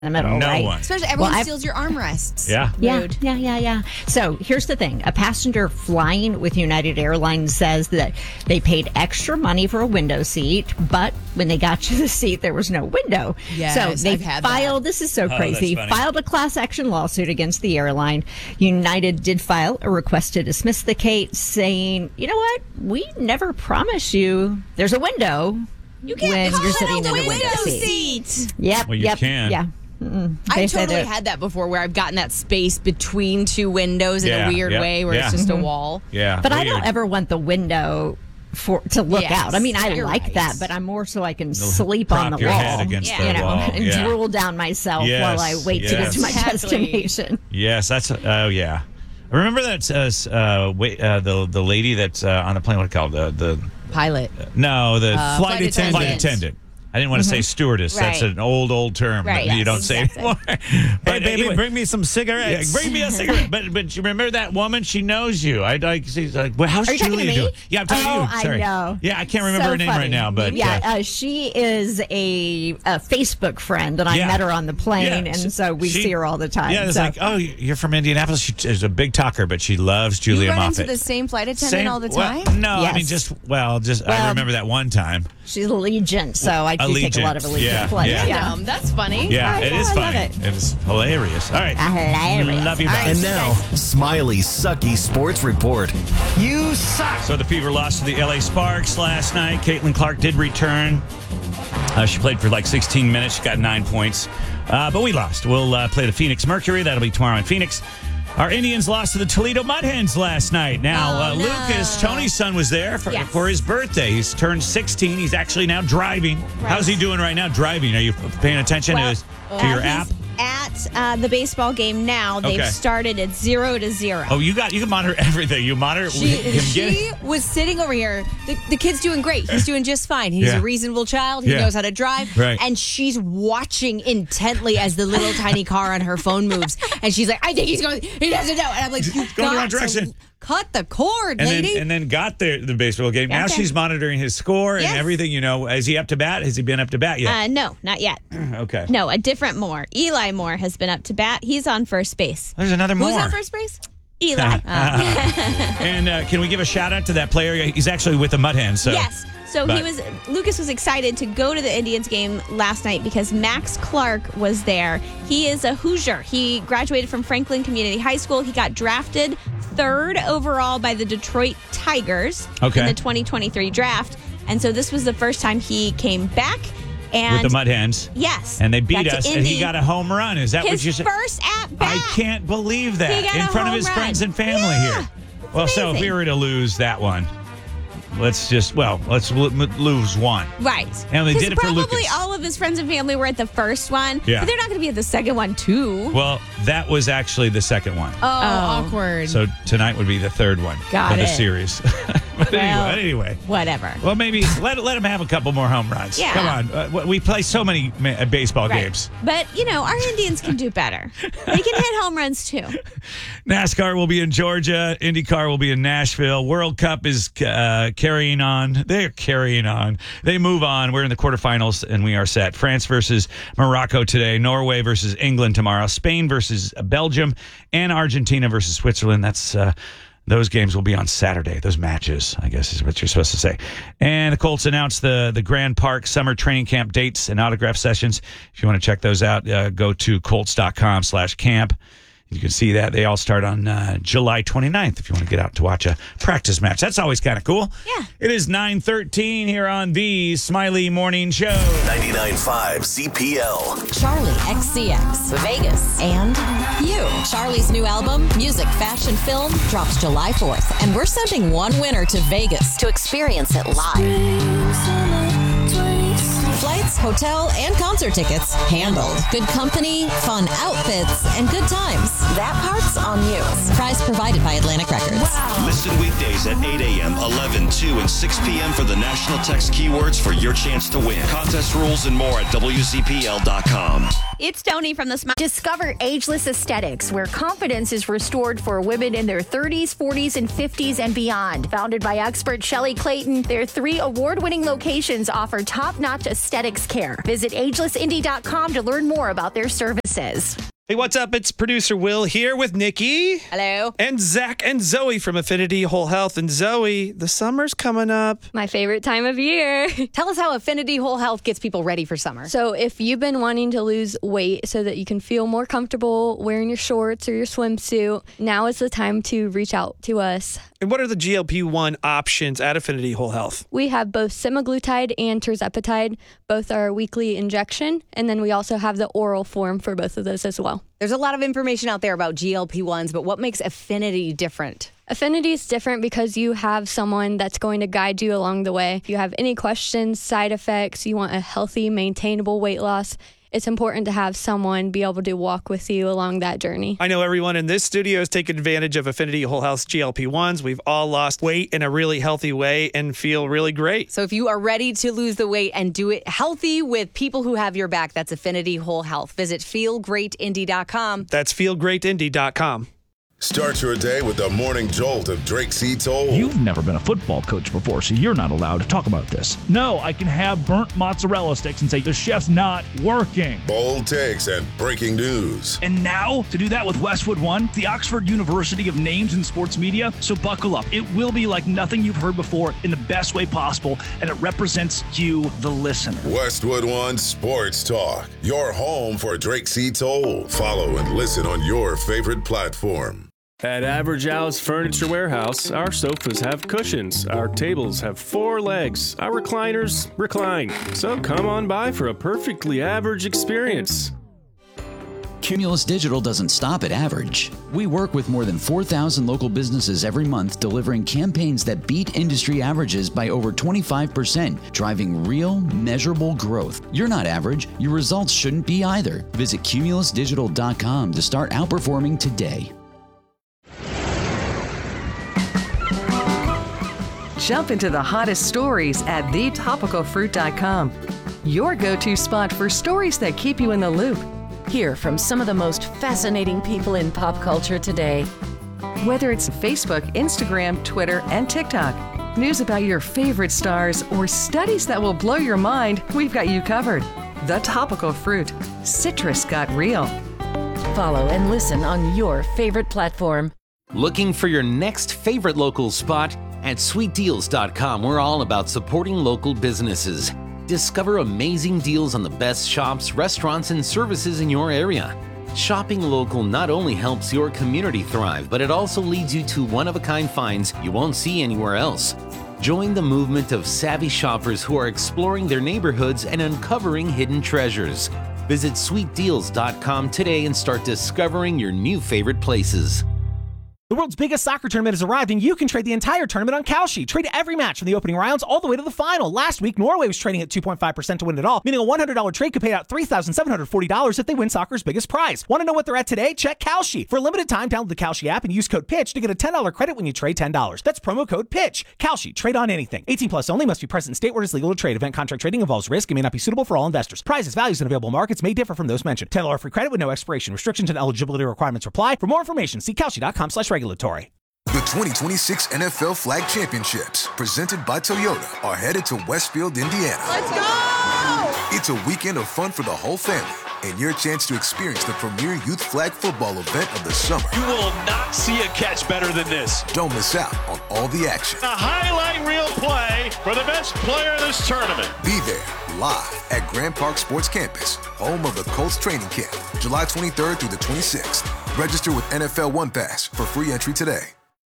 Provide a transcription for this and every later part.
the middle, No right? one. Especially everyone steals your armrests. Yeah. Rude. Yeah. So here's the thing. A passenger flying with United Airlines says that they paid extra money for a window seat, but when they got to the seat, there was no window. Yes, so they I've had filed, this is so crazy, that's funny. filed a class action lawsuit against the airline. United did file a request to dismiss the case, saying, you know what? We never promised you there's a window. You can't when call you're it sitting a in a window window seat. Yep. Well, you yep, can. Yeah. They I've say totally that- had that before where I've gotten that space between two windows in Yeah, a weird yeah, way where yeah. it's just a wall. Yeah. But I weird. don't ever want the window to look Yes, out. I mean, I you're like right. that, but I'm more so I can sleep on the Prop your wall, head against the you wall, and yeah. drool down myself Yes, while I wait to get to my yes. destination. Yes, that's. Oh, yeah. Remember that the lady that's on the plane? What it called? The Pilot. no, the Flight attendant. Flight attendant. I didn't want to say stewardess. That's Right. an old term Right, that you yes, don't say exactly. anymore. Hey, But baby, anyway, bring me some cigarettes. yeah, bring me a cigarette. But you remember that woman? She knows you. She's like, well, how's Are you talking Julia to me? doing? Yeah, I'm talking Oh, to you. Sorry. I know. Yeah, I can't remember So her name funny. right now, but yeah, she is a Facebook friend, and I Yeah. met her on the plane, Yeah, and so we she- see her all the time. Yeah, it's so. like, oh, you're from Indianapolis. She's a big talker, but she loves Julia You run Moffat. into the same flight attendant all the time? Well, no, I Yes. mean I remember that one time. She's Allegiant, so I do take a lot of Allegiant Yeah, flights. yeah. That's funny. Yeah, I it know, is I love funny. it. It's hilarious. All right. Hilarious. Love you, All bye. And now, Smiley Sucky Sports Report. You suck. So the Fever lost to the LA Sparks last night. Caitlin Clark did return. She played for like 16 minutes. She got 9 points. But we lost. We'll play the Phoenix Mercury. That'll be tomorrow in Phoenix. Our Indians lost to the Toledo Mud Hens last night. Now, Oh, no. Lucas, Tony's son, was there Yes. for his birthday. He's turned 16. He's actually now driving. How's he doing right now driving? Are you paying attention to your app? He's at the baseball game now. They've Okay. started at 0-0. Oh, you can monitor everything. You monitor him She was sitting over here. The kid's doing great. He's doing just fine. He's Yeah. a reasonable child. He Yeah. knows how to drive. Right. And she's watching intently as the little tiny car on her phone moves. And she's like, I think he doesn't know. And I'm like, you've going the wrong got to direction. cut the cord, and lady. then got the baseball game. Now Okay. she's monitoring his score and Yes. everything. Is he up to bat? Has he been up to bat yet? No, not yet. Okay. No, a different Moore. Eli Moore has been up to bat. He's on first base. There's another more. Who's on first base? Eli. And can we give a shout out to that player? He's actually with the Mud Hens. So. Yes. So But- Lucas was excited to go to the Indians game last night because Max Clark was there. He is a Hoosier. He graduated from Franklin Community High School. He got drafted 3rd overall by the Detroit Tigers Okay. in the 2023 draft. And so this was the first time he came back. And With the Mud Hens. Yes. And they beat Got to us, and Indy. he got a home run. Is that what His you said? first at bat. I can't believe that. He got In a front of home his run. friends and family Yeah. here. Well, so if we amazing. were to lose that one, let's lose one. Right. And they 'Cause did it for probably Lucas. all of his friends and family were at the first one. Yeah. But they're not going to be at the second one, too. Well, that was actually the second one. Oh, awkward. So tonight would be the third one Got of the it. series. But anyway. Whatever. Well, maybe let him have a couple more home runs. Yeah. Come on. We play so many baseball Right. games. But, our Indians can do better. They can hit home runs, too. NASCAR will be in Georgia. IndyCar will be in Nashville. World Cup is carrying on. They're carrying on. They move on. We're in the quarterfinals, and we are set. France versus Morocco today. Norway versus England tomorrow. Spain versus Belgium. And Argentina versus Switzerland. That's... those games will be on Saturday. Those matches, I guess, is what you're supposed to say. And the Colts announced the Grand Park summer training camp dates and autograph sessions. If you want to check those out, go to colts.com/camp. You can see that they all start on July 29th if you want to get out to watch a practice match. That's always kind of cool. Yeah. It is 9:13 here on the Smiley Morning Show. 99.5 CPL. Charlie XCX, Vegas, and you. Charlie's new album, Music, Fashion, Film, drops July 4th, and we're sending one winner to Vegas to experience it live. Flights, hotel, and concert tickets handled. Good company, fun outfits, and good times. That part's on you. Prize provided by Atlantic Records. Listen weekdays at 8 a.m., 11, 2, and 6 p.m. for the national text keywords for your chance to win. Contest rules and more at WZPL.com. It's Tony from the Smile. Discover Ageless Aesthetics, where confidence is restored for women in their 30s, 40s, and 50s and beyond. Founded by expert Shelley Clayton, their 3 award-winning locations offer top-notch aesthetic Aesthetics Care. Visit agelessindy.com to learn more about their services. Hey, what's up? It's producer Will here with Nikki. Hello. And Zach and Zoe from Affinity Whole Health. And Zoe, the summer's coming up. My favorite time of year. Tell us how Affinity Whole Health gets people ready for summer. So if you've been wanting to lose weight so that you can feel more comfortable wearing your shorts or your swimsuit, now is the time to reach out to us. And what are the GLP-1 options at Affinity Whole Health? We have both semaglutide and tirzepatide. Both are a weekly injection. And then we also have the oral form for both of those as well. There's a lot of information out there about GLP-1s, but what makes Affinity different? Affinity is different because you have someone that's going to guide you along the way. If you have any questions, side effects, you want a healthy, maintainable weight loss, it's important to have someone be able to walk with you along that journey. I know everyone in this studio has taken advantage of Affinity Whole Health's GLP-1s. We've all lost weight in a really healthy way and feel really great. So if you are ready to lose the weight and do it healthy with people who have your back, that's Affinity Whole Health. Visit feelgreatindy.com. That's feelgreatindy.com. Start your day with the morning jolt of Drake C. Toll. You've never been a football coach before, so you're not allowed to talk about this. No, I can have burnt mozzarella sticks and say the chef's not working. Bold takes and breaking news. And now, to do that with Westwood One, the Oxford University of Names in Sports Media. So buckle up. It will be like nothing you've heard before in the best way possible, and it represents you, the listener. Westwood One Sports Talk, your home for Drake C. Toll. Follow and listen on your favorite platform. At Average Al's Furniture Warehouse, our sofas have cushions, our tables have 4 legs, our recliners recline. So come on by for a perfectly average experience. Cumulus Digital doesn't stop at average. We work with more than 4,000 local businesses every month, delivering campaigns that beat industry averages by over 25%, driving real, measurable growth. You're not average. Your results shouldn't be either. Visit cumulusdigital.com to start outperforming today. Jump into the hottest stories at thetopicalfruit.com. Your go-to spot for stories that keep you in the loop. Hear from some of the most fascinating people in pop culture today. Whether it's Facebook, Instagram, Twitter, and TikTok, news about your favorite stars, or studies that will blow your mind, we've got you covered. The Topical Fruit. Citrus got real. Follow and listen on your favorite platform. Looking for your next favorite local spot? At sweetdeals.com, we're all about supporting local businesses. Discover amazing deals on the best shops, restaurants, and services in your area. Shopping local not only helps your community thrive, but it also leads you to one-of-a-kind finds you won't see anywhere else. Join the movement of savvy shoppers who are exploring their neighborhoods and uncovering hidden treasures. Visit sweetdeals.com today and start discovering your new favorite places. The world's biggest soccer tournament has arrived, and you can trade the entire tournament on Kalshi. Trade every match from the opening rounds all the way to the final. Last week, Norway was trading at 2.5% to win it all, meaning a $100 trade could pay out $3,740 if they win soccer's biggest prize. Want to know what they're at today? Check Kalshi. For a limited time, download the Kalshi app and use code PITCH to get a $10 credit when you trade $10. That's promo code PITCH. Kalshi. Trade on anything. 18 plus only. Must be present in state where it is legal to trade. Event contract trading involves risk and may not be suitable for all investors. Prizes, values, and available markets may differ from those mentioned. $10 free credit with no expiration. Restrictions and eligibility requirements apply. For more information, see Kalshi.com/regulatory. The 2026 NFL Flag Championships, presented by Toyota, are headed to Westfield, Indiana. Let's go! It's a weekend of fun for the whole family, and your chance to experience the premier youth flag football event of the summer. You will not see a catch better than this. Don't miss out on all the action. A highlight reel play for the best player in this tournament. Be there, live at Grand Park Sports Campus, home of the Colts training camp, July 23rd through the 26th. Register with NFL One Pass for free entry today.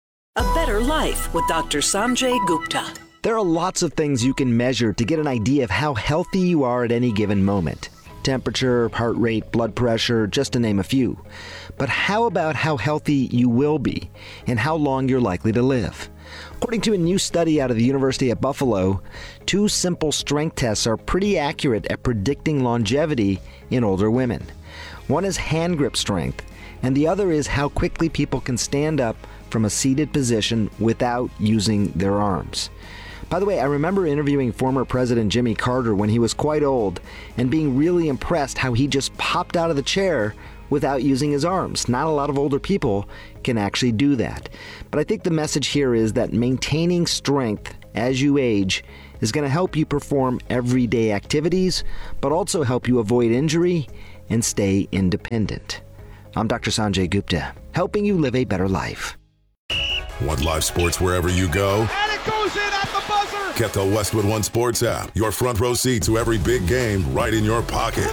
A better life with Dr. Sanjay Gupta. There are lots of things you can measure to get an idea of how healthy you are at any given moment. Temperature, heart rate, blood pressure, just to name a few. But how about how healthy you will be and how long you're likely to live? According to a new study out of the University at Buffalo, 2 simple strength tests are pretty accurate at predicting longevity in older women. One is hand grip strength, and the other is how quickly people can stand up from a seated position without using their arms. By the way, I remember interviewing former President Jimmy Carter when he was quite old and being really impressed how he just popped out of the chair without using his arms. Not a lot of older people can actually do that. But I think the message here is that maintaining strength as you age is going to help you perform everyday activities, but also help you avoid injury and stay independent. I'm Dr. Sanjay Gupta, helping you live a better life. Want live sports wherever you go? And it goes in at the buzzer. Get the Westwood One Sports app. Your front row seat to every big game right in your pocket.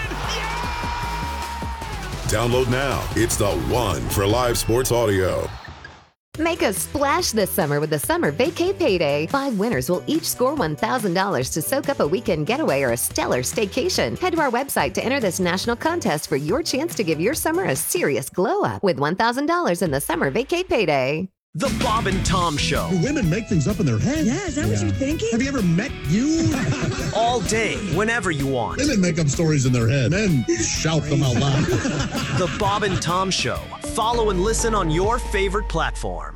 Download now. It's the one for live sports audio. Make a splash this summer with the Summer Vacay Payday. 5 winners will each score $1,000 to soak up a weekend getaway or a stellar staycation. Head to our website to enter this national contest for your chance to give your summer a serious glow-up with $1,000 in the Summer Vacay Payday. The Bob and Tom Show. Do women make things up in their head? Yeah, is that what you're thinking? Have you ever met you? All day, whenever you want. Women make up stories in their head. Men shout them out loud. The Bob and Tom Show. Follow and listen on your favorite platform.